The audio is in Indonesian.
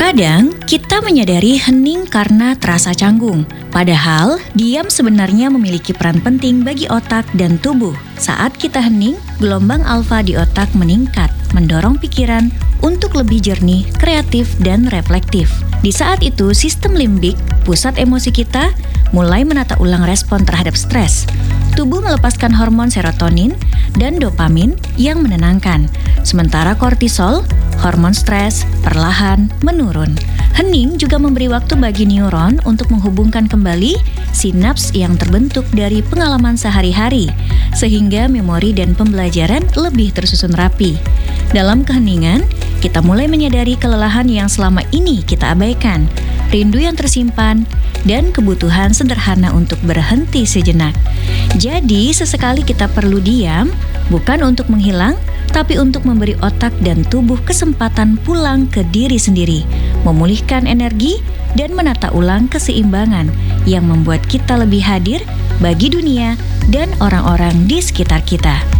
Terkadang kita menyadari hening karena terasa canggung. Padahal diam sebenarnya memiliki peran penting bagi otak dan tubuh. Saat kita hening, gelombang alfa di otak meningkat, mendorong pikiran untuk lebih jernih, kreatif, dan reflektif. Di saat itu, sistem limbik, pusat emosi kita, mulai menata ulang respon terhadap stres. Tubuh melepaskan hormon serotonin dan dopamin yang menenangkan. Sementara kortisol, hormon stres, perlahan menurun. Hening juga memberi waktu bagi neuron untuk menghubungkan kembali sinaps yang terbentuk dari pengalaman sehari-hari, sehingga memori dan pembelajaran lebih tersusun rapi. Dalam keheningan, kita mulai menyadari kelelahan yang selama ini kita abaikan, rindu yang tersimpan, dan kebutuhan sederhana untuk berhenti sejenak. Jadi, sesekali kita perlu diam, bukan untuk menghilang, tapi untuk memberi otak dan tubuh kesempatan pulang ke diri sendiri, memulihkan energi, dan menata ulang keseimbangan yang membuat kita lebih hadir bagi dunia dan orang-orang di sekitar kita.